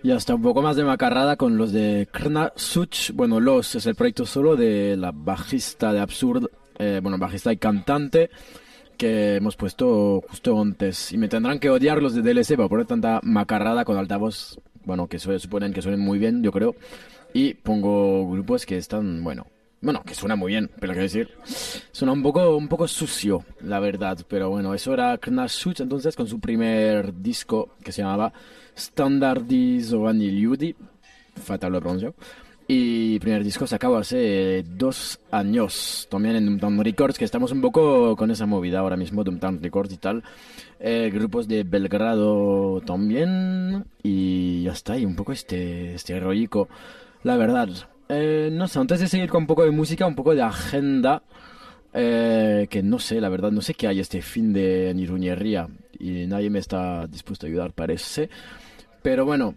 Y hasta un poco más de macarrada con los de Krna Such. Bueno, Los es el proyecto solo de la bajista de Absurd, bueno, bajista y cantante que hemos puesto justo antes. Y me tendrán que odiar los de DLC para poner tanta macarrada con altavoz, bueno, que suponen que suenen muy bien, yo creo. Y pongo grupos que están, bueno, que suena muy bien, pero quiero decir, suena un poco sucio, la verdad. Pero bueno, eso era Krna Such entonces con su primer disco que se llamaba Standardizovani Ljudi, fatal lo pronuncio. Y el primer disco sacado hace 2 años, también en Doomtown Records, que estamos un poco con esa movida ahora mismo, Doomtown Records y tal. Grupos de Belgrado también, y ya está, y un poco este rollico, la verdad. No sé, antes de seguir con un poco de música, un poco de agenda, que no sé, la verdad, no sé qué hay este fin de Niruñería, y nadie me está dispuesto a ayudar, parece. Pero bueno,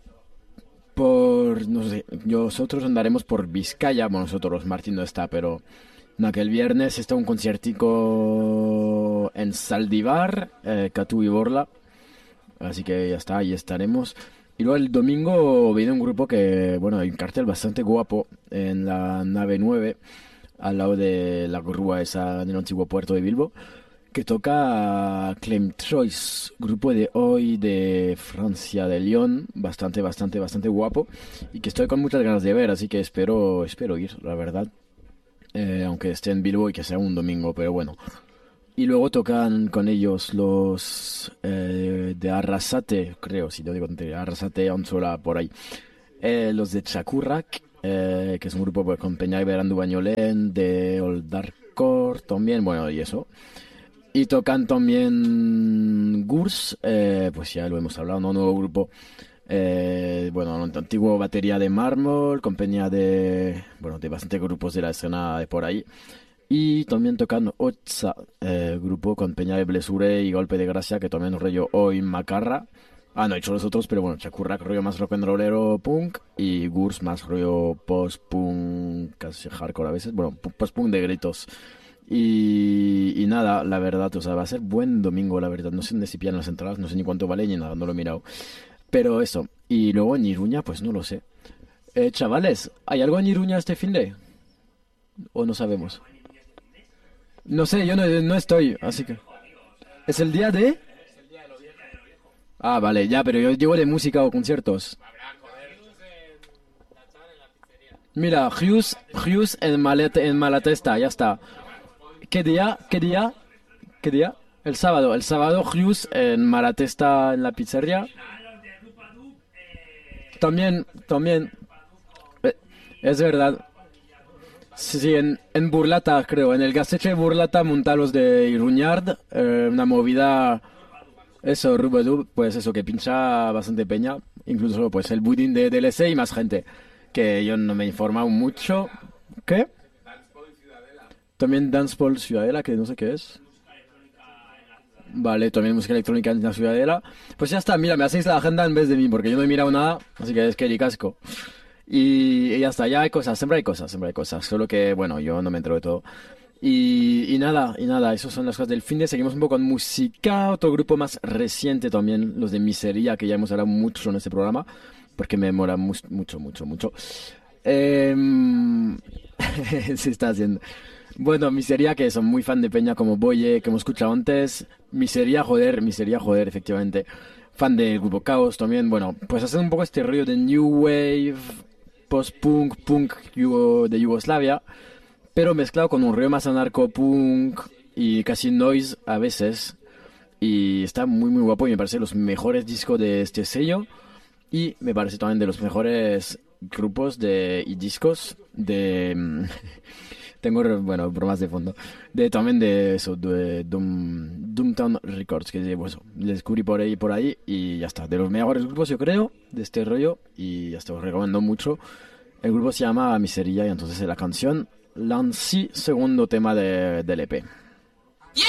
no sé, nosotros andaremos por Vizcaya, bueno, nosotros, Martín no está, pero no, que el viernes está un conciertico en Zaldibar, Catu y Borla, así que ya está, ahí estaremos. Y luego el domingo viene un grupo que, bueno, hay un cartel bastante guapo en la nave 9 al lado de la grúa esa del antiguo puerto de Bilbo, que toca Claim Choice, grupo de hoy de Francia, de Lyon, bastante guapo, y que estoy con muchas ganas de ver, así que espero ir, la verdad. Aunque esté en Bilbo y que sea un domingo, pero bueno. Y luego tocan con ellos los de Arrasate, creo, si no digo tontería, Arrasate, Onsola, por ahí. Los de Chakurrak, que es un grupo pues, con Peña y Berandu Bañolén, de Old Darkcore también, bueno, y eso. Y tocan también Gurs, pues ya lo hemos hablado, ¿no? Nuevo grupo. Bueno, antiguo batería de Mármol, compañía de, bueno, de bastantes grupos de la escena de por ahí. Y también tocan Otsa, grupo con Peña de Blesure y Golpe de Gracia, que también rollo hoy Macarra. Ah, no he hecho los otros, pero bueno, Chacurrac rollo más rock and rollero punk y Gurs más rollo post-punk, casi hardcore a veces, bueno, post-punk de gritos. Y nada, la verdad, o sea, va a ser buen domingo, la verdad. No sé ni si pillan las entradas, no sé ni cuánto vale ni nada, no lo he mirado. Pero eso, y luego en Iruña, pues no lo sé. Chavales, ¿hay algo en Iruña este fin de? ¿O no sabemos? No sé, yo no estoy, así que... ¿Es el día de...? Ah, vale, ya, pero yo digo de música o conciertos. Mira, Hughes en Malatesta, ya está. ¿Qué día? ¿Qué día? ¿Qué día? El sábado Hughes en Malatesta en la pizzería. También, eh, es verdad. Sí, sí, en Burlata, creo, en el Gasteche Burlata Montalos de Iruñard, una movida, eso, Rubadub, pues eso, que pincha bastante peña, incluso pues el budín de DLC y más gente, que yo no me he informado mucho. ¿Qué? También Dancehall Ciudadela, que no sé qué es. Vale, también música electrónica en la Ciudadela. Pues ya está, mira, me hacéis la agenda en vez de mí, porque yo no he mirado nada, así que es que ni casco. Y ya está, ya hay cosas, siempre hay cosas. Solo que, bueno, yo no me entero de todo. Y nada, esas son las cosas del fin de. Seguimos un poco con música, otro grupo más reciente también, los de Miseria, que ya hemos hablado mucho en este programa, porque me mola mucho. Em, Se está haciendo. Bueno, Miseria, que son muy fan de Peña como Boye, que hemos escuchado antes. Miseria, joder, efectivamente. Fan del grupo Caos también. Bueno, pues hacen un poco este rollo de New Wave, post-punk, de Yugoslavia, pero mezclado con un rollo más anarco-punk y casi noise a veces. Y está muy guapo y me parece los mejores discos de este sello. Y me parece también de los mejores grupos y discos de... tengo, bueno, bromas de fondo. También de eso, de Doomtown Records, que pues, les descubrí por ahí y ya está. De los mejores grupos, yo creo, de este rollo. Y ya está, os recomiendo mucho. El grupo se llama Miseria y entonces la canción Lancy, segundo tema del EP.